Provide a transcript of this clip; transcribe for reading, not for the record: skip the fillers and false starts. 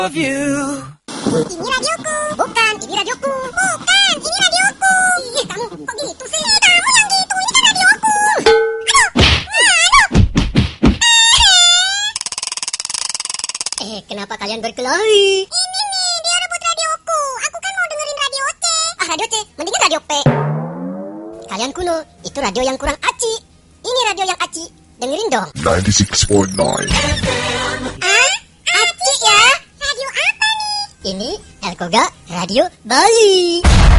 Love you. Ini radioku. Bukan, ini radioku. Bukan, ini radioku. Ih, kamu kok gitu sih? Kamu yang gitu, ini kan radioku. Aduh. Kenapa kalian berkelahi? Ini nih, dia rebut radioku. Aku kan mau dengerin radio C. Radio C, mendingan radio P. Kalian kuno, itu radio yang kurang aci. Ini radio yang aci. Dengerin dong. 96.9 Aci ya? Radio apa nih? Ini Elkoga Radio Bali.